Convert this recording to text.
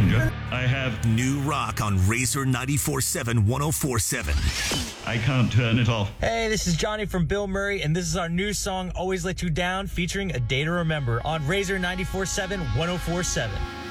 stranger. I have... New rock on Razor 94.7 104.7. I can't turn it off. Hey, this is Johnny from Bill Murray, and this is our new song, Always Let You Down, featuring A Day to Remember on Razor 94.7 104.7.